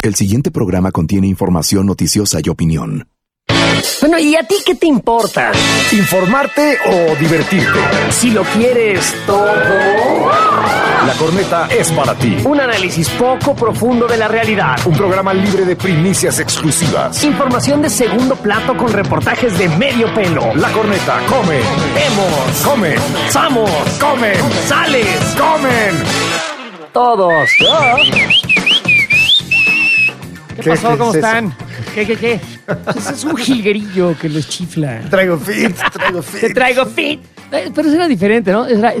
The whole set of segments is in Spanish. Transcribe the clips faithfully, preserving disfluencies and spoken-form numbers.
El siguiente programa contiene información noticiosa y opinión. Bueno, ¿y a ti qué te importa? ¿Informarte o divertirte? Si lo quieres todo. La Corneta es para ti. Un análisis poco profundo de la realidad. Un programa libre de primicias exclusivas. Información de segundo plato con reportajes de medio pelo. La Corneta come. Vemos. Comen. Somos. Comen. Sales. Comen. Todos. Ah. ¿Qué, ¿Qué pasó? qué ¿Cómo es están? eso? ¿Qué, qué, qué? Ese es un jilguerillo que los chifla. Traigo fit, traigo fit. Te traigo fit. Eh, Pero eso era diferente, ¿no? Era...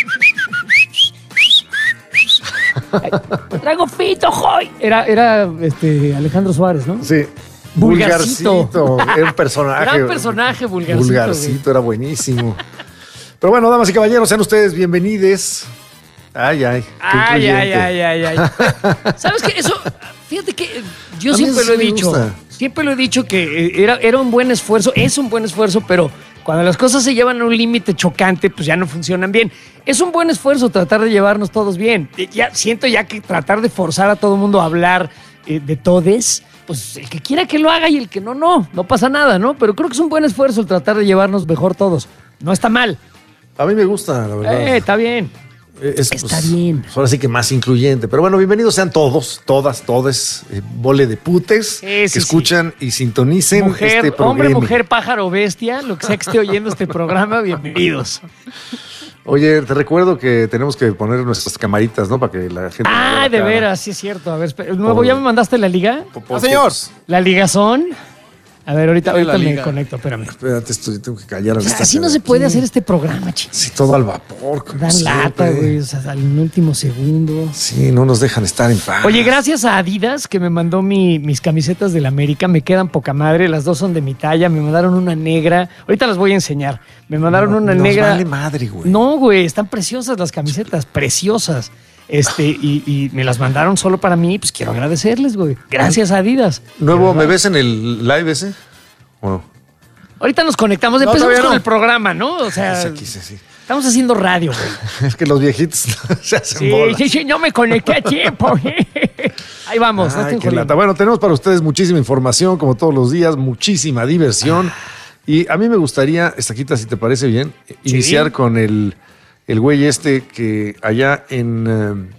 Traigo fito, joy. Era, era este, Alejandro Suárez, ¿no? Sí. Vulgarcito. Vulgarcito. Era un personaje. Gran personaje, Vulgarcito. Vulgarcito, güey. era buenísimo. Pero bueno, damas y caballeros, sean ustedes bienvenidos. Ay, ay. qué Ay, ay, incluyente. ay, ay, ay. ¿Sabes qué? Eso, fíjate que yo A mí siempre eso lo he sí me dicho. gusta. Siempre lo he dicho que eh, era, era un buen esfuerzo, es un buen esfuerzo, pero cuando las cosas se llevan a un límite chocante, pues ya no funcionan bien. Es un buen esfuerzo tratar de llevarnos todos bien. Eh, Ya siento ya que tratar de forzar a todo el mundo a hablar eh, de todes, pues el que quiera que lo haga y el que no, no. No pasa nada, ¿no? Pero creo que es un buen esfuerzo el tratar de llevarnos mejor todos. No está mal. A mí me gusta, la verdad. Eh, está bien. Es, Está bien. pues, ahora sí que más incluyente. Pero bueno, bienvenidos sean todos, todas, todes, eh, bole de putes Sí, que sí, escuchan y sintonicen Mujer, este programa. hombre, mujer, pájaro, bestia, lo que sea que esté oyendo este programa, bienvenidos. Oye, te recuerdo que tenemos que poner nuestras camaritas, ¿no? Para que la gente... Ah, vea de la cara. veras, sí es cierto. A ver, espera, ¿nuevo Por- ya me mandaste la liga? Porque- Ah, señor. ¿La ligazón? A ver, ahorita, Dale la ahorita me liga. conecto, espérame. Espérate, esto, yo tengo que callar a la Así no se puede hacer este programa, chicos. Sí, todo al vapor. como Dan lata, siempre. güey, o sea, al último segundo. Sí, no nos dejan estar en paz. Oye, gracias a Adidas que me mandó mi- mis camisetas del América, me quedan poca madre, las dos son de mi talla, me mandaron una negra, ahorita las voy a enseñar, me mandaron No, una nos negra. vale madre, güey. No, güey, están preciosas las camisetas, preciosas. Este, y, y me las mandaron solo para mí, pues quiero agradecerles, güey. Gracias a Adidas. Nuevo, ¿me ves en el live ese? ¿O no? Ahorita nos conectamos, No, empezamos todavía con no. el programa, ¿no? O sea, Ese aquí, sí, sí. estamos haciendo radio, güey. Es que los viejitos se hacen Sí, bolas. sí, sí, no me conecté a tiempo. Ahí vamos, no Ay, estén qué jodiendo. lata. Bueno, tenemos para ustedes muchísima información, como todos los días, muchísima diversión. Y a mí me gustaría, Estaquita, si te parece bien, Sí. iniciar con el, el güey este que allá en eh,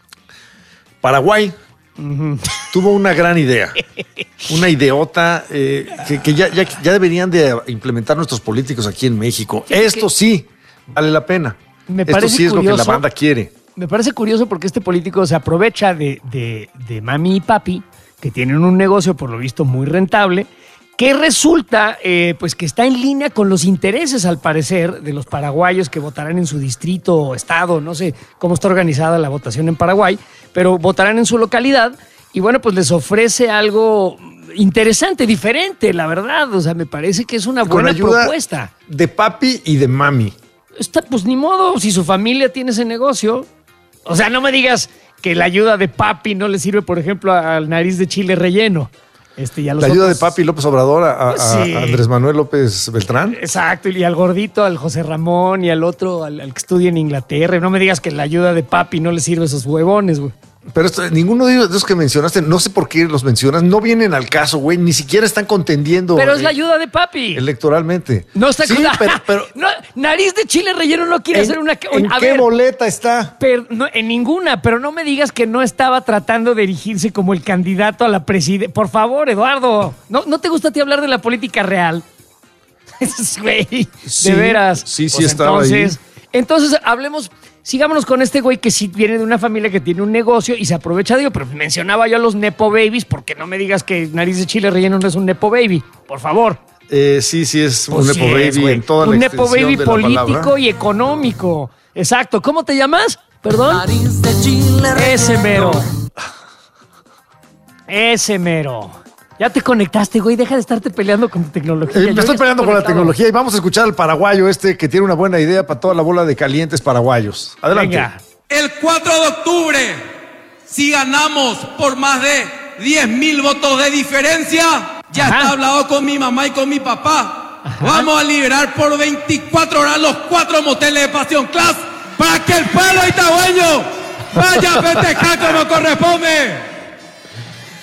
Paraguay tuvo una gran idea. Una ideota eh, que, que ya, ya, ya deberían de implementar nuestros políticos aquí en México. Fíjate Esto que- sí vale la pena. Me Esto parece sí es lo que la curioso. banda quiere. Me parece curioso porque este político se aprovecha de, de- de mami y papi, que tienen un negocio por lo visto muy rentable, que resulta eh, pues que está en línea con los intereses, al parecer, de los paraguayos que votarán en su distrito o estado, no sé cómo está organizada la votación en Paraguay, pero votarán en su localidad y bueno, pues les ofrece algo interesante, diferente, la verdad. O sea, me parece que es una Con buena ayuda propuesta. de papi y de mami. Está, pues ni modo, si su familia tiene ese negocio. O sea, no me digas que la ayuda de papi no le sirve, por ejemplo, al nariz de chile relleno. Este, y a los La ayuda de otros- papi López Obrador a, a- Pues sí. a Andrés Manuel López Beltrán. Exacto, y al gordito, al José Ramón, y al otro, al, al que estudia en Inglaterra. Y no me digas que la ayuda de papi no le sirve a esos huevones, güey. Pero esto, ninguno de esos que mencionaste, no sé por qué los mencionas, no vienen al caso, güey. Ni siquiera están contendiendo. Pero es la eh, ayuda de papi. electoralmente. No está sí, con- pero, pero No, nariz de chile relleno no quiere ¿en, hacer una. ¿en a qué ver, boleta está? pero no- en ninguna, pero no me digas que no estaba tratando de erigirse como el candidato a la presidencia. Por favor, Eduardo, ¿no, ¿no te gusta a ti hablar de la política real? Güey, Sí, de veras. sí, sí Pues estaba entonces, ahí. entonces, hablemos, sigámonos con este güey que sí viene de una familia que tiene un negocio y se aprovecha de ello, pero mencionaba yo a los Nepo Babies, porque no me digas que nariz de chile relleno no es un Nepo Baby, por favor. Eh, sí, sí, es Pues un sí Nepo es, Baby güey. en toda un la Nepo extensión Baby de la político palabra. y económico. Exacto. ¿Cómo te llamas? Perdón. Nariz de chile Ese relleno. mero. Ese mero. Ya te conectaste, güey. Deja de estarte peleando con tu tecnología. Eh, Yo me ya estoy peleando con la conectado. tecnología y vamos a escuchar al paraguayo este que tiene una buena idea para toda la bola de calientes paraguayos. Adelante. Venga. El cuatro de octubre, si ganamos por más de diez mil votos de diferencia, ya Ajá. está hablado con mi mamá y con mi papá. Ajá. Vamos a liberar por veinticuatro horas los cuatro moteles de Pasión Class para que el pueblo itagueño vaya a festejar como corresponde.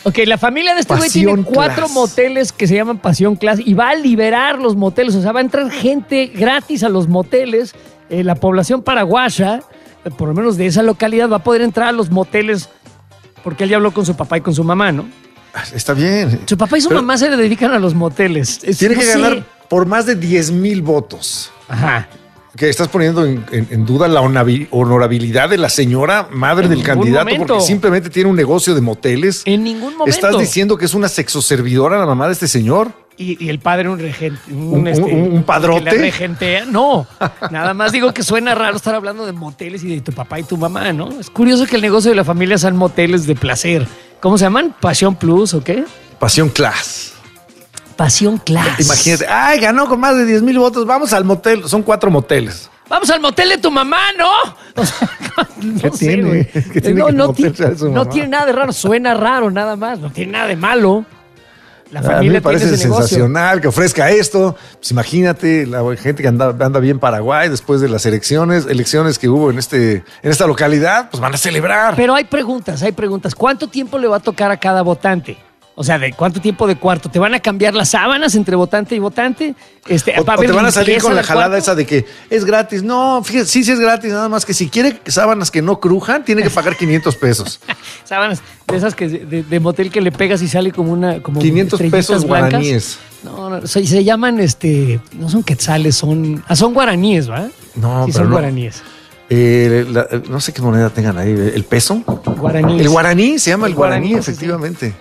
Ok, la familia de este güey tiene Pasión cuatro Class. moteles que se llaman Pasión Class y va a liberar los moteles. O sea, va a entrar gente gratis a los moteles. Eh, la población paraguaya, eh, por lo menos de esa localidad, va a poder entrar a los moteles porque él ya habló con su papá y con su mamá, ¿no? Está bien. Su papá y su Pero mamá se le dedican a los moteles. Es- Tiene no que sé. ganar por más de diez mil votos. Ajá. Que estás poniendo en, en- en duda la honabi- honorabilidad de la señora madre En del ningún candidato momento. porque simplemente tiene un negocio de moteles. En ningún momento. ¿Estás diciendo que es una sexoservidora la mamá de este señor? Y, y el padre un regente. ¿Un- un- un padrote? Que la regentea. No, nada más digo que suena raro estar hablando de moteles y de tu papá y tu mamá, ¿no? Es curioso que el negocio de la familia sean moteles de placer. ¿Cómo se llaman? ¿Pasión Plus o qué? Pasión Class. Pasión Class. Imagínate, ay, ganó con más de diez mil votos, vamos al motel. Son cuatro moteles. Vamos al motel de tu mamá, ¿no? O sea, no ¿Qué sé, tiene? güey. ¿Qué tiene no, que no, motelse ti- a su no mamá? tiene nada de raro. Suena raro, nada más. No tiene nada de malo. La A mí familia me parece tiene ese negocio. sensacional que ofrezca esto. Pues imagínate la gente que anda, anda bien en Paraguay después de las elecciones, elecciones que hubo en, este, en esta localidad, pues van a celebrar. Pero hay preguntas, hay preguntas. ¿Cuánto tiempo le va a tocar a cada votante? O sea, ¿de cuánto tiempo de cuarto? ¿Te van a cambiar las sábanas entre votante y votante? Este, O, ¿va a o haber te van a salir limpieza con la del jalada cuarto? esa de que es gratis. No, fíjate, sí, sí es gratis, nada más que si quiere sábanas que no crujan, tiene que pagar quinientos pesos. Sábanas de esas que de, de motel que le pegas y sale como una como quinientos estrellitas pesos blancas. guaraníes. No, no, se, se llaman este, no son quetzales, son ah, son guaraníes, ¿va? No, sí, pero son no. guaraníes. Eh, la- no sé qué moneda tengan ahí. ¿El peso? Guaraníes. El guaraní, se llama el, El guaraní, guaraní, sí, efectivamente.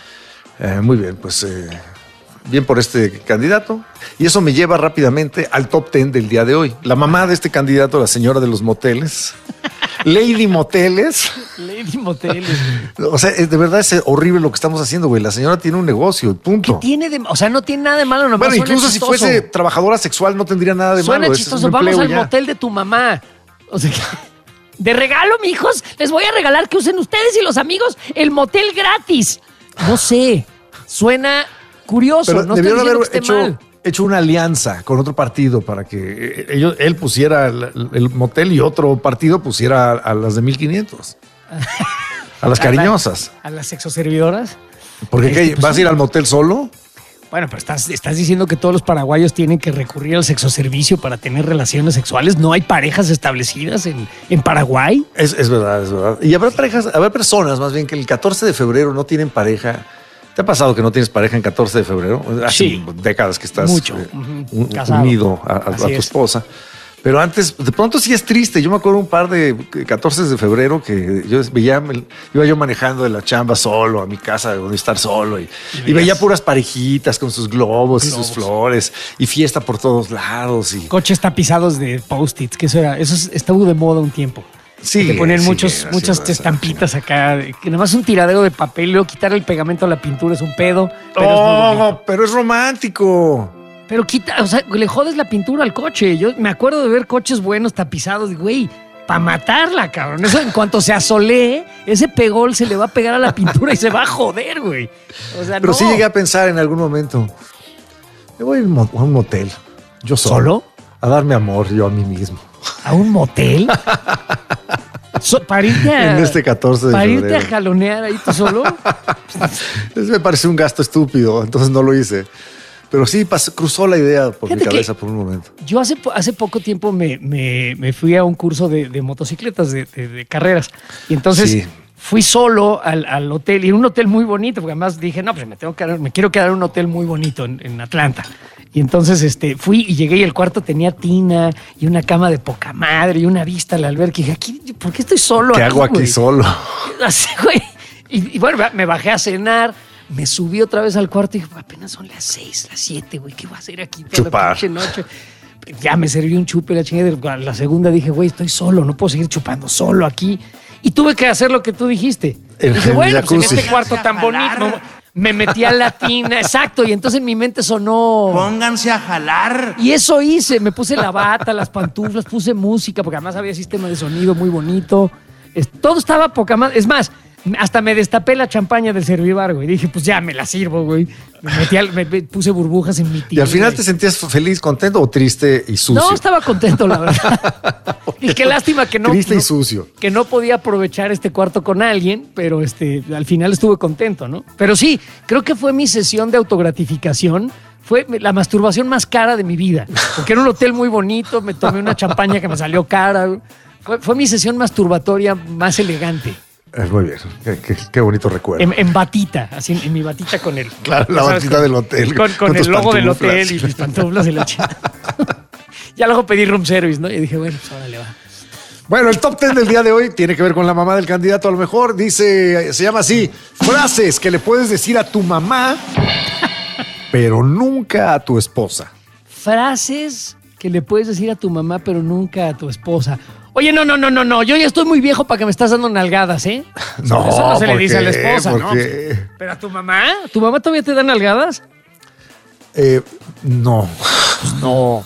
Eh, muy bien, pues eh, bien por este candidato. Y eso me lleva rápidamente al top ten del día de hoy. La mamá de este candidato, la señora de los moteles, Lady Moteles. Lady Moteles. O sea, es- de verdad es horrible lo que estamos haciendo, güey. La señora tiene un negocio, ¿Qué punto. tiene de, o sea, no tiene nada de malo, nomás Bueno, suena incluso si chistoso. fuese trabajadora sexual no tendría nada de Suena malo. Ese es chistoso. un Vamos empleo al ya. motel de tu mamá. O sea, de regalo, mijos, les voy a regalar que usen ustedes y los amigos el motel gratis. No sé, suena curioso. Pero no estoy debieron diciendo haber que esté hecho, mal. hecho una alianza con otro partido para que eh, ellos, él pusiera el, el motel y otro partido pusiera a, a las de mil quinientos. A las cariñosas. A las sexoservidoras. Porque Este, ¿qué? pues, ¿Vas sí. a ir al motel solo? Bueno, pero estás, estás diciendo que todos los paraguayos tienen que recurrir al sexoservicio para tener relaciones sexuales. ¿No hay parejas establecidas en, en Paraguay? Es, es verdad, es verdad. Y habrá parejas, habrá personas más bien que el catorce de febrero no tienen pareja. ¿Te ha pasado que no tienes pareja en catorce de febrero? Hace Sí. décadas que estás Mucho. eh, Ujú. un- Casado. unido a, a- a Así tu es. esposa. Pero antes, de pronto sí es triste. Yo me acuerdo un par de catorce de febrero que yo veía, iba yo manejando de la chamba solo a mi casa donde estar solo y, y veía puras parejitas con sus globos, y sus flores y fiesta por todos lados. Y Coches tapizados de post-its, que eso era, eso es- estuvo de moda un tiempo. Sí, Te ponen sí, muchos, sí, muchas sí, estampitas acá, de- que nada más un tiradero de papel, y luego quitar el pegamento a la pintura es un pedo. Pero, es muy bonito. ¡Oh, pero es romántico! Pero quita, o sea, le jodes la pintura al coche. Yo me acuerdo de ver coches buenos tapizados, y, güey, para matarla, cabrón. Eso en cuanto se asolee, ese pegol se le va a pegar a la pintura y se va a joder, güey. O sea, Pero no. sí llegué a pensar en algún momento, me voy a ir a un mo- a un motel, yo solo, ¿Solo? a darme amor yo a mí mismo. ¿A un motel? So- para irte a, En este catorce de para irte a febrero. jalonear ahí tú solo. Eso me pareció un gasto estúpido, entonces no lo hice. Pero sí pasó- cruzó la idea por Fíjate mi cabeza que- por un momento. Yo hace, po- hace poco tiempo me, me- me fui a un curso de, de motocicletas, de, de- de carreras. Y entonces Sí. fui solo al, al hotel, y en un hotel muy bonito, porque además dije, no, pues me tengo que quedar- me quiero quedar en un hotel muy bonito en, en Atlanta. Y entonces este, fui y llegué y el cuarto tenía tina y una cama de poca madre y una vista al albergue. Y dije, aquí, ¿por qué estoy solo ¿Qué aquí, hago aquí güey? solo? Así, güey. Y, y bueno, me bajé a cenar, me subí otra vez al cuarto y dije, apenas son las seis, las siete, güey, ¿qué voy a hacer aquí toda Chupar. la pinche noche? Ya me serví un chupe, la chingada. La segunda dije, güey, estoy solo, no puedo seguir chupando solo aquí. Y tuve que hacer lo que tú dijiste. En dije, el bueno, pues en jacuzzi. este cuarto tan bonito, me metí a la tina, exacto, y entonces en mi mente sonó... Pónganse a jalar. Y eso hice, me puse la bata, las pantuflas, puse música, porque además había sistema de sonido muy bonito. Es- todo estaba poca más. Es más, Hasta me destapé la champaña del Servivar, güey. Dije, pues ya me la sirvo, güey. Me, metí al- me- me puse burbujas en mi tío. ¿Y al final te sentías feliz, contento o triste y sucio? No, estaba contento, la verdad. Y qué lástima que no, Triste y no- sucio. que no podía aprovechar este cuarto con alguien, pero este, al final estuve contento, ¿no? Pero sí, creo que fue mi sesión de autogratificación. Fue la masturbación más cara de mi vida. Porque era un hotel muy bonito, me tomé una champaña que me salió cara. Fue, fue mi sesión masturbatoria más elegante. Eh, muy bien, qué, qué- qué bonito recuerdo. En, en batita, así en, en mi batita con el. Claro, ya la sabes, batita con- del hotel, Con, con con el tus logo del pantuflas. hotel y mis pantuflas y la chica. Ya luego pedí room service, ¿no? Y dije, bueno, pues órale, va. Bueno, el top ten del día de hoy tiene que ver con la mamá del candidato. A lo mejor dice, se llama así, frases que le puedes decir a tu mamá, pero nunca a tu esposa. Frases que le puedes decir a tu mamá, pero nunca a tu esposa. Oye, no, no, no, no, no. Yo ya estoy muy viejo para que me estás dando nalgadas, ¿eh? No, Eso no se le ¿por dice a la qué? esposa, ¿Por ¿no? qué? Pero a tu mamá, ¿tu mamá todavía te da nalgadas? Eh, no, No.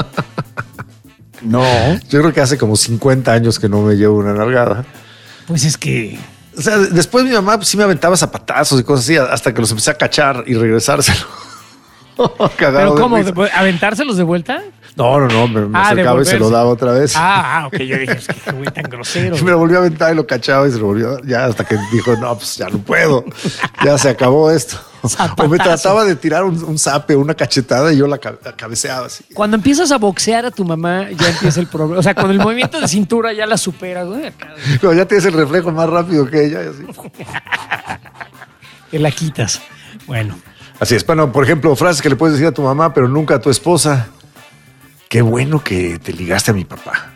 No. yo creo que hace como cincuenta años que no me llevo una nalgada. Pues es que. O sea, después mi mamá pues, sí me aventaba zapatazos y cosas así hasta que los empecé a cachar y regresárselo. Cagado ¿Pero de cómo? risa. ¿De- ¿Aventárselos de vuelta? No, no, no, me, me Ah, acercaba y se lo devolverse. daba otra vez. Ah, ah, ok. Yo dije, es que qué güey tan grosero. Y me lo volvió a aventar y lo cachaba y se lo volvió a dar. Ya hasta que dijo, no, pues ya no puedo. Ya se acabó esto. Zapatazo. O me trataba de tirar un, un zape, una cachetada y yo la, ca- la cabeceaba así. Cuando empiezas a boxear a tu mamá, ya empieza el problema. O sea, con el movimiento de cintura ya la superas, güey. Acá, Cuando ya tienes el reflejo más rápido que ella. Y así. te la quitas. Bueno. Así es. Bueno, por ejemplo, frases que le puedes decir a tu mamá, pero nunca a tu esposa. Qué bueno que te ligaste a mi papá.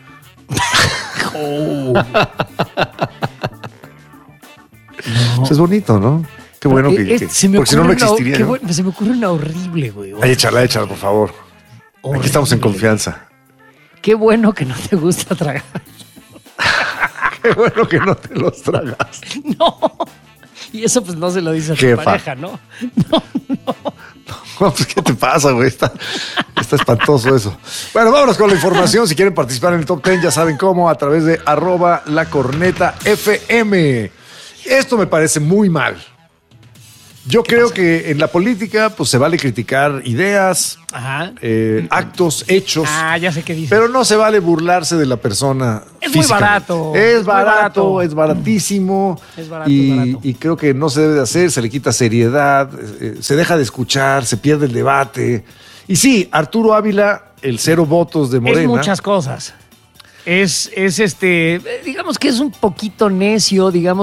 Eso es bonito, ¿no? Qué bueno que, Eh, que- eh, se me porque si no, no ocurre una- existiría. qué ¿no? bueno, se me ocurre una horrible, güey. Ay, échala, échala, por favor. Horrible. Aquí estamos en confianza. Qué bueno que no te gusta tragar. Qué bueno que no te los tragas. No. Y eso pues no se lo dice a tu Jefa. pareja, ¿no? No, no. No, pues, ¿qué te pasa, güey? Está, está espantoso eso. Bueno, vámonos con la información. Si quieren participar en el top diez, ya saben cómo, a través de arroba la corneta F M. Esto me parece muy mal. Yo creo que en la política, pues se vale criticar ideas, Ajá. eh, actos, hechos. Ah, ya sé qué dice. Pero no se vale burlarse de la persona. Es muy físicamente. barato, Es es muy barato, barato. es baratísimo. Es barato, y, es barato. y creo que no se debe de hacer, se le quita seriedad, eh, se deja de escuchar, se pierde el debate. Y sí, Arturo Ávila, el cero votos de Morena. Es muchas cosas. Es, es este, eh, digamos que es un poquito necio, digamos